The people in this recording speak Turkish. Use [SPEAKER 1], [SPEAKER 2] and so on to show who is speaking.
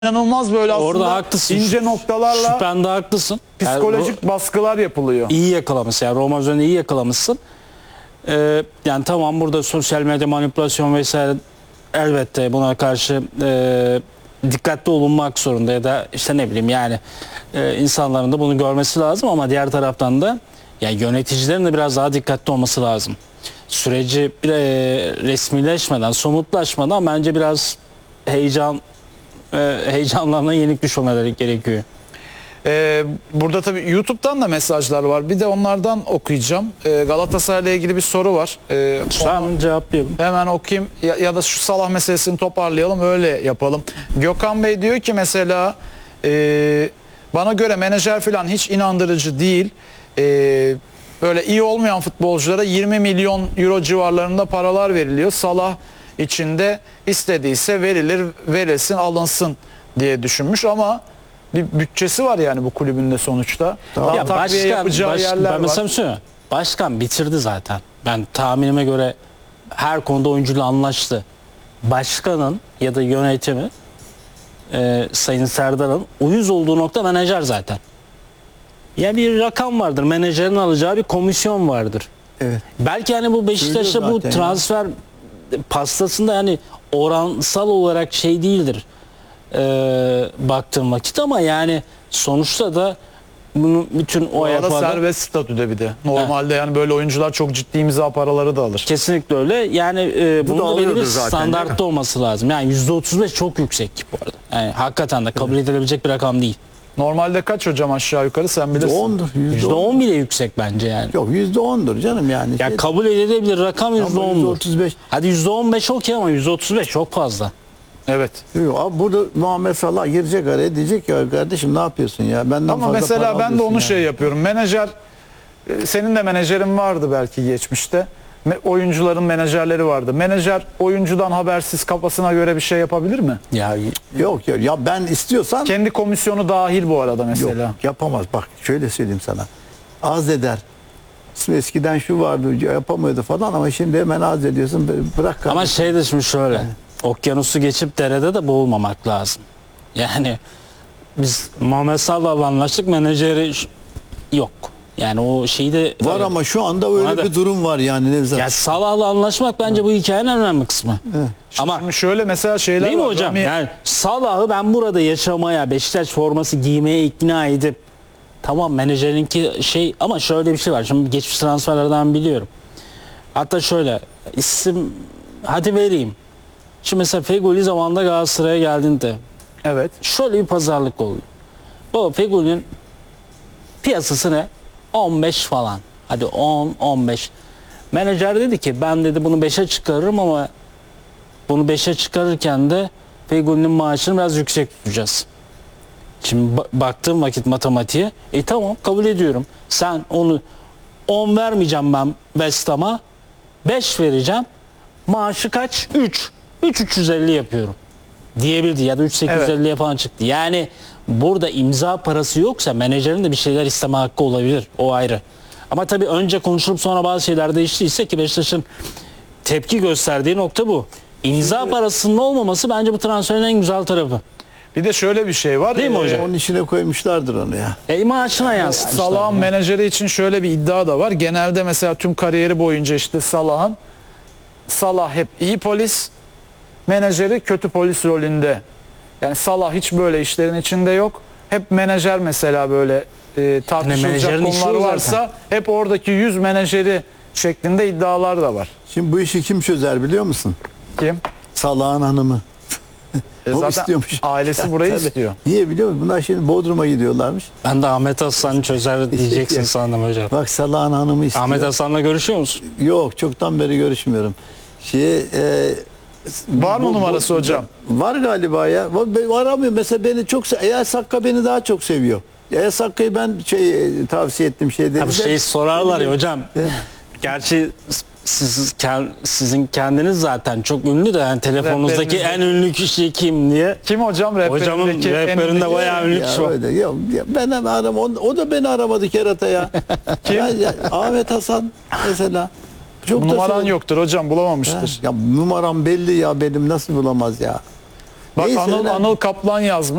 [SPEAKER 1] İnanılmaz böyle aslında
[SPEAKER 2] Orada haklısın.
[SPEAKER 1] ince noktalarla
[SPEAKER 2] Şüphende haklısın.
[SPEAKER 1] psikolojik baskılar yapılıyor.
[SPEAKER 2] İyi yakalamışsın. Yani Roma üzerinde iyi yakalamışsın. Yani tamam, burada sosyal medya manipülasyon vesaire, elbette buna karşı dikkatli olunmak zorunda ya da işte ne bileyim yani insanların da bunu görmesi lazım, ama diğer taraftan da yani yöneticilerin de biraz daha dikkatli olması lazım. Süreci resmileşmeden, somutlaşmadan bence biraz heyecanlarına yenik düşmeleri gerekiyor.
[SPEAKER 1] Burada tabii YouTube'dan da mesajlar var. Bir de onlardan okuyacağım. Galatasaray'la ilgili bir soru var.
[SPEAKER 2] Tamam, cevaplayalım.
[SPEAKER 1] Hemen okuyayım ya da şu Salah meselesini toparlayalım, öyle yapalım. Gökhan Bey diyor ki mesela bana göre menajer falan hiç inandırıcı değil. Böyle iyi olmayan futbolculara 20 milyon euro civarlarında paralar veriliyor. Salah içinde istediyse verilsin, alınsın diye düşünmüş, ama bir bütçesi var yani bu kulübün de sonuçta.
[SPEAKER 2] Tamam. Ya
[SPEAKER 1] takviye yapacağı yerler
[SPEAKER 2] ben mesela söyleyeyim, başkan bitirdi zaten. Ben tahminime göre her konuda oyuncuyla anlaştı. Başkanın ya da yönetimi Sayın Serdar'ın uyuz olduğu nokta menajer zaten. Ya bir rakam vardır. Menajerin alacağı bir komisyon vardır.
[SPEAKER 3] Evet.
[SPEAKER 2] Belki hani bu Beşiktaş'ta bu transfer pastasında yani oransal olarak şey değildir baktığım vakit, ama yani sonuçta da bunu bütün o
[SPEAKER 1] arada
[SPEAKER 2] yapıda
[SPEAKER 1] serbest statüde bir de. Normalde yani böyle oyuncular çok ciddi imza paraları da alır.
[SPEAKER 2] kesinlikle öyle. Yani bunun da belli bir standartta olması lazım. Yani %35 çok yüksek bu arada. Yani hakikaten de kabul edilebilecek bir rakam değil.
[SPEAKER 1] Normalde kaç hocam aşağı yukarı, sen bilirsin.
[SPEAKER 3] %10'dur.
[SPEAKER 2] %10 bile yüksek bence yani.
[SPEAKER 3] Yok, %10'dur canım yani.
[SPEAKER 2] Ya kabul edilebilir rakam %10'dur.
[SPEAKER 3] %35.
[SPEAKER 2] Hadi %15 okey, ama %35 çok fazla.
[SPEAKER 1] Evet.
[SPEAKER 3] Yok, abi burada Muhammed Salah girecek araya, diyecek ya kardeşim ne yapıyorsun ya? Benden
[SPEAKER 1] Ama
[SPEAKER 3] fazla
[SPEAKER 1] mesela
[SPEAKER 3] para
[SPEAKER 1] ben de onu
[SPEAKER 3] alıyorsun
[SPEAKER 1] şey
[SPEAKER 3] yani.
[SPEAKER 1] yapıyorum. Menajer, senin de menajerin vardı belki geçmişte. Oyuncuların menajerleri vardı. Menajer oyuncudan habersiz kafasına göre bir şey yapabilir mi?
[SPEAKER 2] Ya
[SPEAKER 3] Yok ya ben istiyorsan
[SPEAKER 1] Kendi komisyonu dahil bu arada mesela.
[SPEAKER 3] yok, yapamaz. Bak şöyle söyleyeyim sana. Az eder. Eskiden şu vardı, yapamıyordu falan, ama şimdi hemen az ediyorsun. Bırak kardeşim.
[SPEAKER 2] ama şey de şimdi şöyle. Okyanusu geçip derede de boğulmamak lazım. Yani biz Muhammed Salah'la anlaştık, menajeri yok. Yani o şeyi de
[SPEAKER 3] Var ama şu anda öyle
[SPEAKER 2] Ona da-
[SPEAKER 3] bir durum var yani Nevzat.
[SPEAKER 2] ya Salah'la anlaşmak bence bu hikayenin en önemli kısmı. Ama
[SPEAKER 1] Şimdi şöyle mesela şeyler
[SPEAKER 2] değil mi
[SPEAKER 1] var.
[SPEAKER 2] hocam? Yani Salah'ı ben burada yaşamaya, Beşiktaş forması giymeye ikna edip, tamam menajerinki şey, ama şöyle bir şey var. Şimdi geçmiş transferlerden biliyorum. Hatta şöyle isim hadi vereyim. Şimdi mesela Fegoli zamanında Galatasaray'a geldiğinde
[SPEAKER 1] Evet.
[SPEAKER 2] şöyle bir pazarlık oluyor. Bu Fegoli'nin piyasası ne? 15 falan. Hadi 10-15. Menajer dedi ki ben dedi bunu 5'e çıkarırım, ama bunu 5'e çıkarırken de Fegoli'nin maaşını biraz yüksek tutacağız. Şimdi baktığım vakit matematiğe tamam kabul ediyorum. Sen onu 10 vermeyeceğim ben West Ham'a, 5 vereceğim. Maaşı kaç? 3. 350 yapıyorum diyebildi, ya da 3850'ye falan çıktı. Yani burada imza parası yoksa menajerin de bir şeyler isteme hakkı olabilir. O ayrı. Ama tabii önce konuşulup sonra bazı şeyler değiştiyse, ki Beşiktaş'ın tepki gösterdiği nokta bu. İmza parasının olmaması bence bu transferin en güzel tarafı.
[SPEAKER 1] Bir de şöyle bir şey var.
[SPEAKER 2] Değil mi hocam?
[SPEAKER 3] Onun içine koymuşlardır onu ya.
[SPEAKER 2] Maaşına yansıtmışlar.
[SPEAKER 1] Salah'ın menajeri için şöyle bir iddia da var. Genelde mesela tüm kariyeri boyunca işte Salah hep iyi polis, menajeri kötü polis rolünde. Yani Salah hiç böyle işlerin içinde yok. Hep menajer mesela böyle tartışılacak
[SPEAKER 2] menajerin işi
[SPEAKER 1] konular
[SPEAKER 2] o zaten.
[SPEAKER 1] varsa hep oradaki 100 menajeri şeklinde iddialar da var.
[SPEAKER 3] Şimdi bu işi kim çözer biliyor musun?
[SPEAKER 1] Kim?
[SPEAKER 3] Salah'ın hanımı. O
[SPEAKER 1] Zaten
[SPEAKER 3] istiyormuş.
[SPEAKER 1] ailesi burayı
[SPEAKER 3] Tabii.
[SPEAKER 1] istiyor.
[SPEAKER 3] Niye biliyor musun? Bunlar şimdi Bodrum'a gidiyorlarmış.
[SPEAKER 2] Ben de Ahmet Hasan'ı çözer diyeceksin sandım hocam.
[SPEAKER 3] Bak Salah'ın hanımı istiyor.
[SPEAKER 2] Ahmet Hasan'la görüşüyor musun?
[SPEAKER 3] Yok, çoktan beri görüşmüyorum.
[SPEAKER 1] Var mı numarası hocam?
[SPEAKER 3] Var galiba ya. Aramıyor. Mesela beni çok Eğer Sakka beni daha çok seviyor. Eğer Sakka'yı ben tavsiye ettim şeyde.
[SPEAKER 2] Abi şey sorarlar ya hocam.
[SPEAKER 3] Evet.
[SPEAKER 2] Gerçi sizin kendiniz zaten çok ünlü de, yani telefonunuzdaki en ünlü kişi kim diye.
[SPEAKER 1] Kim hocam?
[SPEAKER 2] Hocamın rehberinde bayağı ünlü kişi var.
[SPEAKER 3] Öyle. Ya, ben aram. O da beni aramadı kerata ya.
[SPEAKER 1] Kim?
[SPEAKER 3] Ahmet Hasan mesela. Çok
[SPEAKER 1] Numaran
[SPEAKER 3] da
[SPEAKER 1] yoktur hocam, bulamamıştır.
[SPEAKER 3] Ya numaram belli ya benim, nasıl bulamaz ya.
[SPEAKER 1] Bak
[SPEAKER 3] Neyse,
[SPEAKER 1] Anıl,
[SPEAKER 3] önemli.
[SPEAKER 1] Anıl Kaplan yazmış.